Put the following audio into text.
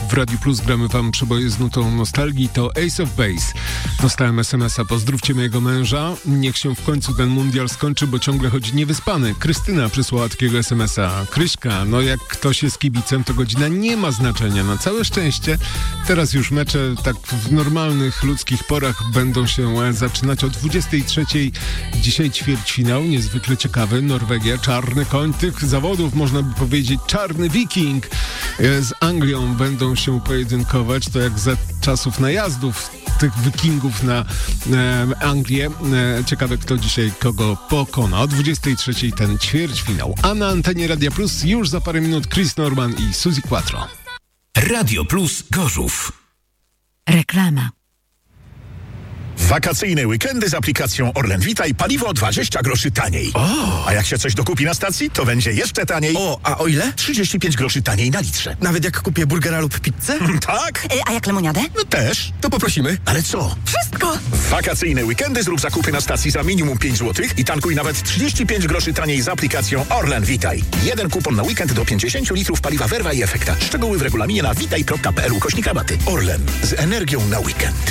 w Radiu Plus gramy wam przeboje z nutą nostalgii, to Ace of Base. Dostałem SMS-a, pozdrówcie mojego męża, niech się w końcu ten mundial skończy, bo ciągle chodzi niewyspany. Krystyna przysłała takiego SMS-a. Kryśka, no jak ktoś jest kibicem, to godzina nie ma znaczenia. Na całe szczęście teraz już mecze tak w normalnych ludzkich porach będą się zaczynać o 23:00. Dzisiaj ćwierćfinał, niezwykle ciekawy. Norwegia, czarny koń tych zawodów, można by powiedzieć czarny wiking. Z Anglią będą się pojedynkować, to jak za czasów najazdów tych wikingów na Anglię. Ciekawe, kto dzisiaj kogo pokona. O 23:00 ten ćwierćfinał. A na antenie Radia Plus już za parę minut Chris Norman i Suzy Quattro. Radio Plus Gorzów. Reklama. Wakacyjne weekendy z aplikacją Orlen Vitaj paliwo 20 groszy taniej. A jak się coś dokupi na stacji, to będzie jeszcze taniej. A o ile? 35 groszy taniej na litrze. Nawet jak kupię burgera lub pizzę? Tak? A jak lemoniadę? No też. To poprosimy. Ale co? Wszystko! W wakacyjne weekendy zrób zakupy na stacji za minimum 5 zł i tankuj nawet 35 groszy taniej z aplikacją Orlen Vitaj. Jeden kupon na weekend do 50 litrów paliwa Verva i Efekta. Szczegóły w regulaminie na vitaj.pl/rabaty. Orlen. Z energią na weekend.